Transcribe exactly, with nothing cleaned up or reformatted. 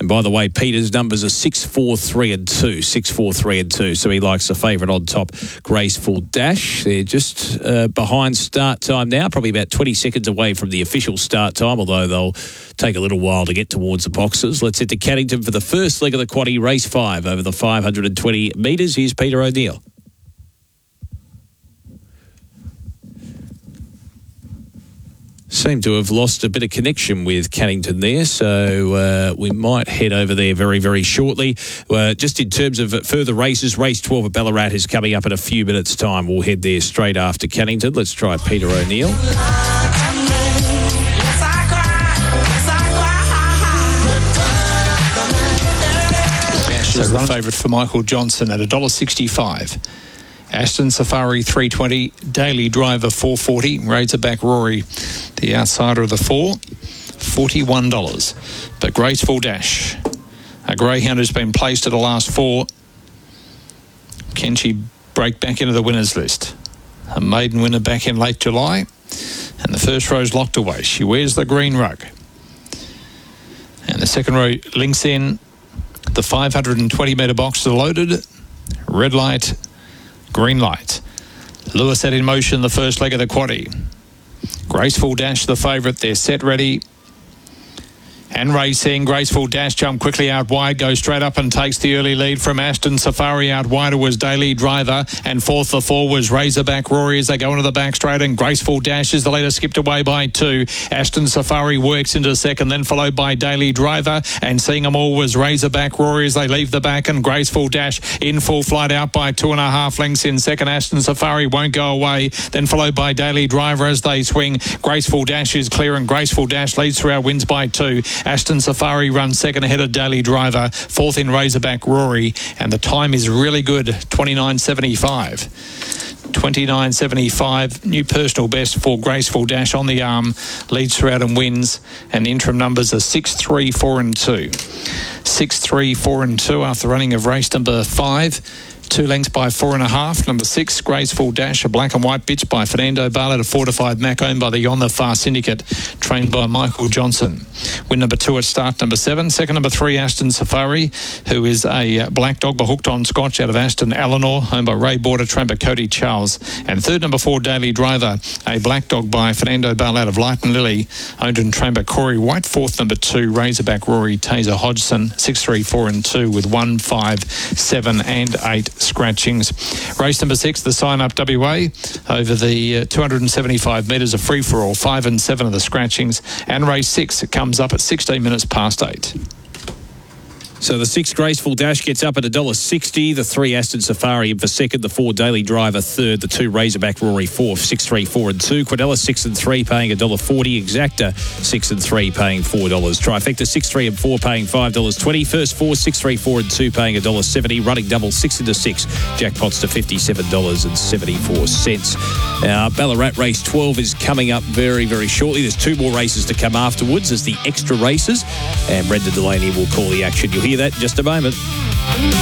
by the way, Peter's numbers are six, four, three and two. six, four, three and two. So he likes the favourite on top, Graceful Dash. They're just uh, behind start time now, probably about twenty seconds away from the official start time, although they'll take a little while to get towards the boxes. Let's head to Cannington for the first leg of the quaddie, race five over the five hundred twenty metres. Here's Peter O'Neill. Seem to have lost a bit of connection with Cannington there, so uh, we might head over there very, very shortly. Uh, just in terms of further races, race twelve at Ballarat is coming up in a few minutes' time. We'll head there straight after Cannington. Let's try Peter O'Neill. Ash is the favourite for Michael Johnson at one dollar sixty-five. Aston Safari three twenty, Daily Driver four forty, Razorback Rory, the outsider of the four, forty-one dollars. But Graceful Dash, a greyhound who's been placed at the last four. Can she break back into the winners list? A maiden winner back in late July, and the first row's locked away. She wears the green rug. And the second row links in. The five hundred twenty metre box is loaded. Red light, green light. Lewis set in motion the first leg of the quaddie. Graceful Dash, the favourite. They're set ready. And racing. Graceful Dash jump quickly out wide, goes straight up and takes the early lead from Aston Safari. Out wider was Daily Driver, and fourth the four was Razorback Rory as they go into the back straight, and Graceful Dash is the leader, skipped away by two. Aston Safari works into second, then followed by Daily Driver, and seeing them all was Razorback Rory as they leave the back, and Graceful Dash in full flight out by two and a half lengths in second. Aston Safari won't go away, then followed by Daily Driver as they swing. Graceful Dash is clear, and Graceful Dash leads throughout, wins by two. Aston Safari runs second ahead of Daily Driver, fourth in Razorback Rory, and the time is really good, twenty-nine seventy-five. twenty-nine seventy-five, new personal best for Graceful Dash on the arm, leads throughout and wins, and the interim numbers are six, three, four and two. six, three, four and two after running of race number five. Two lengths by four and a half. Number six, Graceful Dash, a black and white bitch by Fernando Barlett, a fortified Mac owned by the On the Far Syndicate, trained by Michael Johnson. Win number two at start number seven. Second number three, Aston Safari, who is a black dog but hooked on Scotch out of Aston Eleanor, owned by Ray Border, trained by Cody Charles. And third number four, Daily Driver, a black dog by Fernando Barlett of Light and Lily, owned and trained by Corey White. Fourth number two, Razorback Rory, Taser Hodgson, six, three, four and two with one, five, seven and eight scratchings. Race number six, the Sign Up W A, over the uh, two hundred seventy-five metres of free-for-all, five and seven of the scratchings. And race six, it comes up at sixteen minutes past eight. So the six, Graceful Dash, gets up at one dollar sixty. The three, Aston Safari in for second. The four, Daily Driver third. The two, Razorback Rory fourth. Six, three, four and two. Quadella six and three paying one dollar forty. Exacta six and three paying four dollars. Trifecta six, three and four paying five dollars twenty. First four, six, three, four and two paying one dollar seventy. Running double six into six. Jackpots to fifty-seven dollars seventy-four. Now, Ballarat race twelve is coming up very, very shortly. There's two more races to come afterwards as the extra races. And Brendan Delaney will call the action. You'll hear that in just a moment.